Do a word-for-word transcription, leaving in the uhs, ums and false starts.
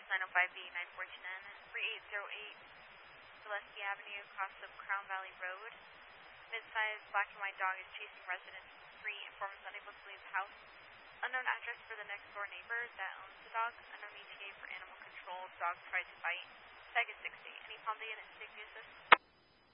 nine oh five B nine fourteen N, three eight zero eight Gillespie Avenue, across of Crown Valley Road. Mid-sized black and white dog is chasing residents in the street. Informant's unable to leave the house. Unknown address for the next door neighbor that owns the dog. Unknown E T A for animal control. Dog tried to bite. Tag is sixty. Any Palm Day units take the assist?